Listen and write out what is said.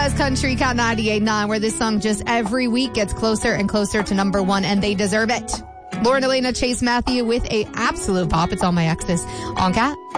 best country, Cat 98.9, where this song just every week gets closer and closer to number one, and they deserve it. Lauren Elena, Chase Matthew with a absolute pop. It's All My Exes on Cat.